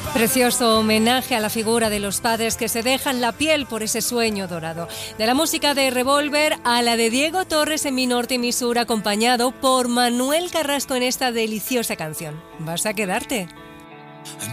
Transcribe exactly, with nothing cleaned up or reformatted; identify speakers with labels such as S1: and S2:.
S1: Precioso homenaje a la figura de los padres que se dejan la piel por ese sueño dorado. De la música de Revolver a la de Diego Torres en Mi Norte y Mi Sur, acompañado por Manuel Carrasco en esta deliciosa canción. ¿Vas a quedarte?